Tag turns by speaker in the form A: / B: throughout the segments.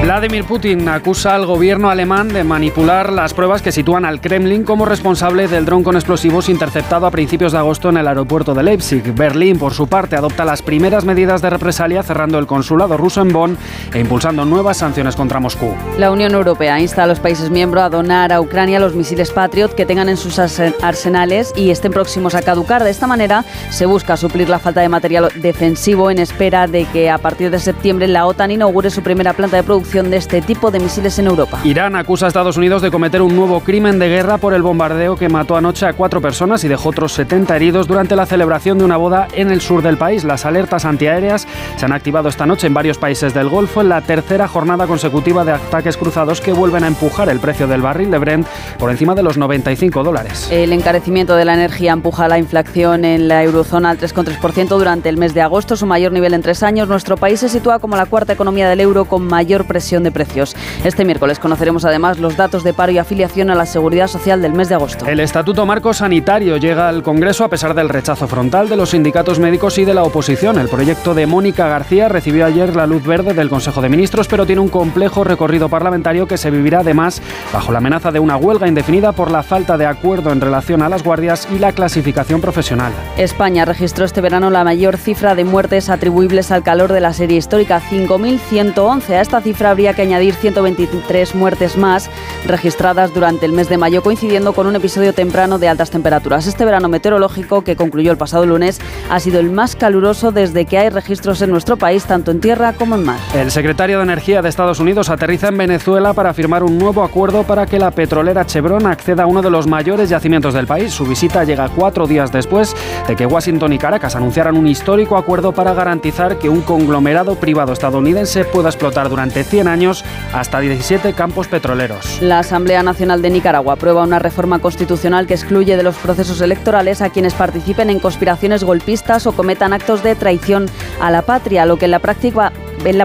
A: Vladimir Putin acusa al gobierno alemán de manipular las pruebas que sitúan al Kremlin como responsable del dron con explosivos interceptado a principios de agosto en el aeropuerto de Leipzig. Berlín, por su parte, adopta las primeras medidas de represalia, cerrando el consulado ruso en Bonn e impulsando nuevas sanciones contra Moscú.
B: La Unión Europea insta a los países miembros a donar a Ucrania los misiles Patriot que tengan en sus arsenales y estén próximos a caducar. De esta manera se busca suplir la falta de material defensivo en espera de que a partir de septiembre la OTAN inaugure su primera planta de producción de este tipo de misiles en Europa.
A: Irán acusa a Estados Unidos de cometer un nuevo crimen de guerra por el bombardeo que mató anoche a 4 personas y dejó otros 70 heridos durante la celebración de una boda en el sur del país. Las alertas antiaéreas se han activado esta noche en varios países del Golfo en la tercera jornada consecutiva de ataques cruzados que vuelven a empujar el precio del barril de Brent por encima de los $95.
B: El encarecimiento de la energía empuja la inflación en la eurozona al 3,3% durante el mes de agosto, su mayor nivel en 3 años. Nuestro país se sitúa como la cuarta economía del euro con mayor presión de precios. Este miércoles conoceremos además los datos de paro y afiliación a la Seguridad Social del mes de agosto.
A: El Estatuto Marco Sanitario llega al Congreso a pesar del rechazo frontal de los sindicatos médicos y de la oposición. El proyecto de Mónica García recibió ayer la luz verde del Consejo de Ministros, pero tiene un complejo recorrido parlamentario que se vivirá además bajo la amenaza de una huelga indefinida por la falta de acuerdo en relación a las guardias y la clasificación profesional.
B: España registró este verano la mayor cifra de muertes atribuibles al calor de la serie histórica, 5.111. A esta cifra habría que añadir 123 muertes más registradas durante el mes de mayo, coincidiendo con un episodio temprano de altas temperaturas. Este verano meteorológico, que concluyó el pasado lunes, ha sido el más caluroso desde que hay registros en nuestro país, tanto en tierra como en mar.
A: El secretario de Energía de Estados Unidos aterriza en Venezuela para firmar un nuevo acuerdo para que la petrolera Chevron acceda a uno de los mayores yacimientos del país. Su visita llega 4 días después de que Washington y Caracas anunciaran un histórico acuerdo para garantizar que un conglomerado privado estadounidense pueda explotar durante 100 años hasta 17 campos petroleros.
B: La Asamblea Nacional de Nicaragua aprueba una reforma constitucional que excluye de los procesos electorales a quienes participen en conspiraciones golpistas o cometan actos de traición a la patria, lo que en la práctica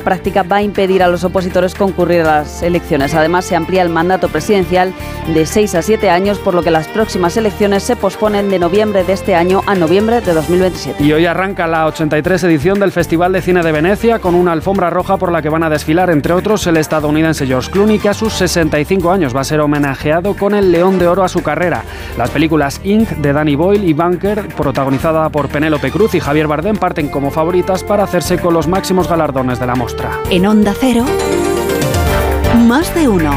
B: va a impedir a los opositores concurrir a las elecciones. Además, se amplía el mandato presidencial de 6 a 7 años, por lo que las próximas elecciones se posponen de noviembre de este año a noviembre de 2027.
A: Y hoy arranca la 83 edición del Festival de Cine de Venecia con una alfombra roja por la que van a desfilar, entre otros, el estadounidense George Clooney, que a sus 65 años va a ser homenajeado con el León de Oro a su carrera. Las películas Inc. de Danny Boyle y Bunker, protagonizada por Penélope Cruz y Javier Bardem, parten como favoritas para hacerse con los máximos galardones de la mostra.
C: En Onda Cero, Más de Uno.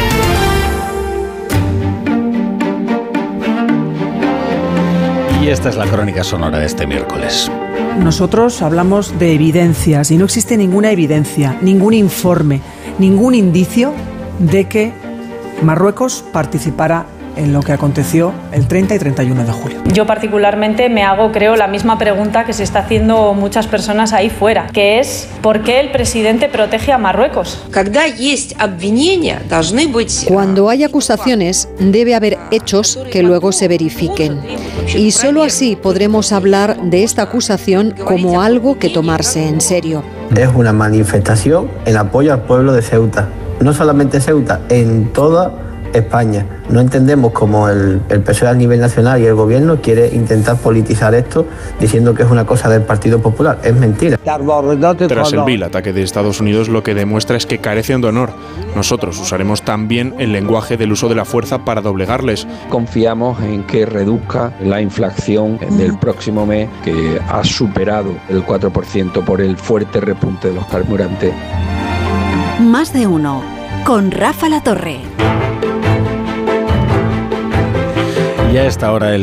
D: Y esta es la crónica sonora de este miércoles.
E: Nosotros hablamos de evidencias y no existe ninguna evidencia, ningún informe, ningún indicio de que Marruecos participara en lo que aconteció el 30 y 31 de julio.
F: Yo particularmente me hago, creo, la misma pregunta que se está haciendo muchas personas ahí fuera, que es ¿por qué el presidente protege a Marruecos?
G: Cuando hay acusaciones, debe haber hechos que luego se verifiquen. Y solo así podremos hablar de esta acusación como algo que tomarse en serio.
H: Es una manifestación en apoyo al pueblo de Ceuta. No solamente Ceuta, en toda España. No entendemos cómo el PSOE a nivel nacional y el gobierno quiere intentar politizar esto diciendo que es una cosa del Partido Popular. Es mentira.
I: Tras el vil ataque de Estados Unidos, lo que demuestra es que carecen de honor. Nosotros usaremos también el lenguaje del uso de la fuerza para doblegarles.
J: Confiamos en que reduzca la inflación del próximo mes, que ha superado el 4% por el fuerte repunte de los carburantes.
C: Más de Uno, con Rafa La Torre.
D: Y a esta hora el